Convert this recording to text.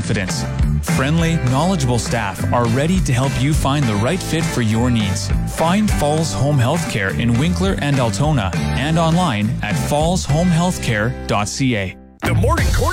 confidence. Friendly, knowledgeable staff are ready to help you find the right fit for your needs. Find Falls Home Healthcare in Winkler and Altona and online at fallshomehealthcare.ca. The Morning Corner